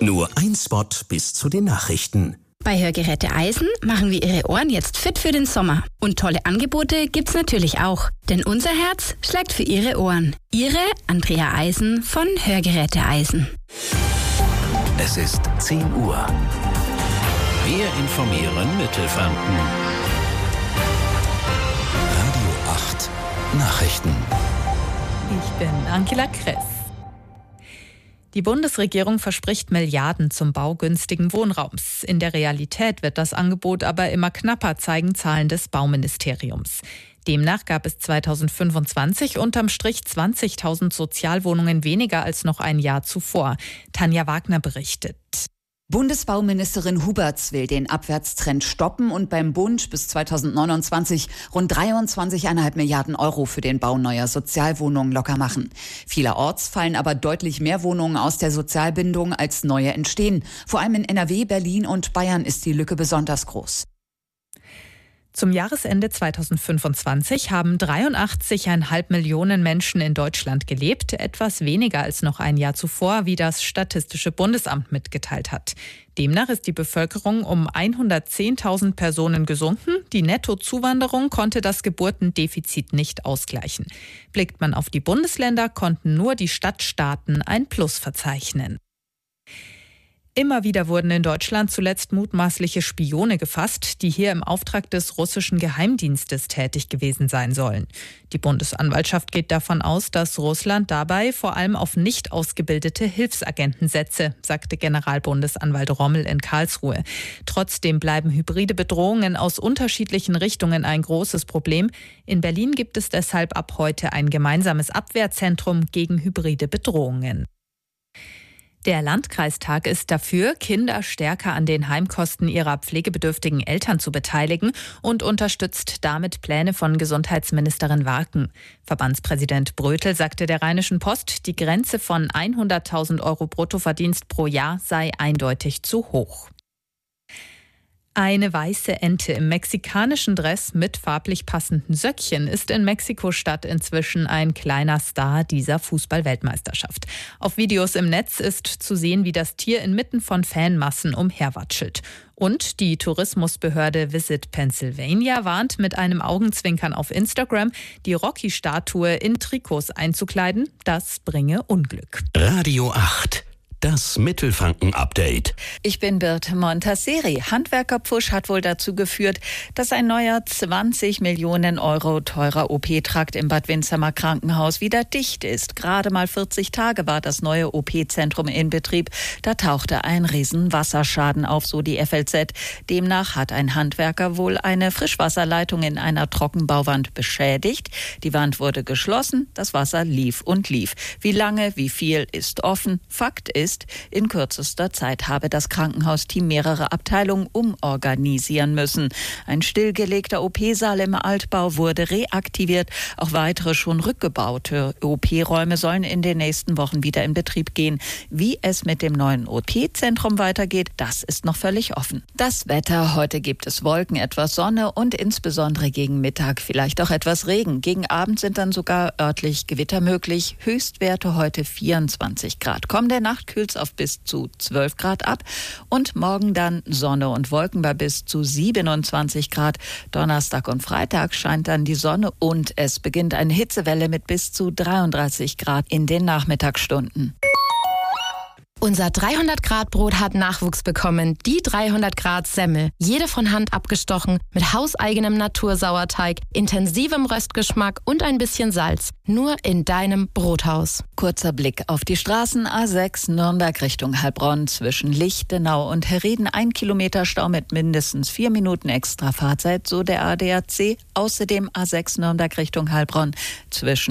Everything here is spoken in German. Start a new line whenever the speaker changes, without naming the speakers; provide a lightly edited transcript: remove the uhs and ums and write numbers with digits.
Nur ein Spot bis zu den Nachrichten.
Bei Hörgeräte Eisen machen wir Ihre Ohren jetzt fit für den Sommer. Und tolle Angebote gibt's natürlich auch. Denn unser Herz schlägt für Ihre Ohren. Ihre Andrea Eisen von Hörgeräte Eisen.
Es ist 10 Uhr. Wir informieren Mittelfranken. Radio 8 Nachrichten.
Ich bin Angela Kress. Die Bundesregierung verspricht Milliarden zum Bau günstigen Wohnraums. In der Realität wird das Angebot aber immer knapper, zeigen Zahlen des Bauministeriums. Demnach gab es 2025 unterm Strich 20.000 Sozialwohnungen weniger als noch ein Jahr zuvor. Tanja Wagner berichtet.
Bundesbauministerin Huberts will den Abwärtstrend stoppen und beim Bund bis 2029 rund 23,5 Milliarden Euro für den Bau neuer Sozialwohnungen locker machen. Vielerorts fallen aber deutlich mehr Wohnungen aus der Sozialbindung als neue entstehen. Vor allem in NRW, Berlin und Bayern ist die Lücke besonders groß.
Zum Jahresende 2025 haben 83,5 Millionen Menschen in Deutschland gelebt, etwas weniger als noch ein Jahr zuvor, wie das Statistische Bundesamt mitgeteilt hat. Demnach ist die Bevölkerung um 110.000 Personen gesunken. Die Nettozuwanderung konnte das Geburtendefizit nicht ausgleichen. Blickt man auf die Bundesländer, konnten nur die Stadtstaaten ein Plus verzeichnen. Immer wieder wurden in Deutschland zuletzt mutmaßliche Spione gefasst, die hier im Auftrag des russischen Geheimdienstes tätig gewesen sein sollen. Die Bundesanwaltschaft geht davon aus, dass Russland dabei vor allem auf nicht ausgebildete Hilfsagenten setze, sagte Generalbundesanwalt Rommel in Karlsruhe. Trotzdem bleiben hybride Bedrohungen aus unterschiedlichen Richtungen ein großes Problem. In Berlin gibt es deshalb ab heute ein gemeinsames Abwehrzentrum gegen hybride Bedrohungen. Der Landkreistag ist dafür, Kinder stärker an den Heimkosten ihrer pflegebedürftigen Eltern zu beteiligen und unterstützt damit Pläne von Gesundheitsministerin Warken. Verbandspräsident Brötel sagte der Rheinischen Post, die Grenze von 100.000 Euro Bruttoverdienst pro Jahr sei eindeutig zu hoch. Eine weiße Ente im mexikanischen Dress mit farblich passenden Söckchen ist in Mexiko-Stadt inzwischen ein kleiner Star dieser Fußball-Weltmeisterschaft. Auf Videos im Netz ist zu sehen, wie das Tier inmitten von Fanmassen umherwatschelt. Und die Tourismusbehörde Visit Pennsylvania warnt mit einem Augenzwinkern auf Instagram, die Rocky-Statue in Trikots einzukleiden. Das bringe Unglück.
Radio 8. Das Mittelfranken-Update.
Ich bin Birte Montasseri. Handwerkerpfusch hat wohl dazu geführt, dass ein neuer 20 Millionen Euro teurer OP-Trakt im Bad Windshemer Krankenhaus wieder dicht ist. Gerade mal 40 Tage war das neue OP-Zentrum in Betrieb. Da tauchte ein Riesenwasserschaden auf, so die FLZ. Demnach hat ein Handwerker wohl eine Frischwasserleitung in einer Trockenbauwand beschädigt. Die Wand wurde geschlossen, das Wasser lief und lief. Wie lange, wie viel ist offen. Fakt ist, in kürzester Zeit habe das Krankenhausteam mehrere Abteilungen umorganisieren müssen. Ein stillgelegter OP-Saal im Altbau wurde reaktiviert. Auch weitere schon rückgebaute OP-Räume sollen in den nächsten Wochen wieder in Betrieb gehen. Wie es mit dem neuen OP-Zentrum weitergeht, das ist noch völlig offen. Das Wetter: Heute gibt es Wolken, etwas Sonne und insbesondere gegen Mittag vielleicht auch etwas Regen. Gegen Abend sind dann sogar örtlich Gewitter möglich. Höchstwerte heute 24 Grad. Kommende Nacht kühlt auf bis zu 12 Grad ab und morgen dann Sonne und Wolken bei bis zu 27 Grad. Donnerstag und Freitag scheint dann die Sonne und es beginnt eine Hitzewelle mit bis zu 33 Grad in den Nachmittagsstunden.
Unser 300-Grad-Brot hat Nachwuchs bekommen. Die 300-Grad-Semmel. Jede von Hand abgestochen, mit hauseigenem Natursauerteig, intensivem Röstgeschmack und ein bisschen Salz. Nur in deinem Brothaus.
Kurzer Blick auf die Straßen. A6 Nürnberg Richtung Heilbronn zwischen Lichtenau und Herrieden. 1 Kilometer Stau mit mindestens 4 Minuten extra Fahrzeit, so der ADAC. Außerdem A6 Nürnberg Richtung Heilbronn zwischen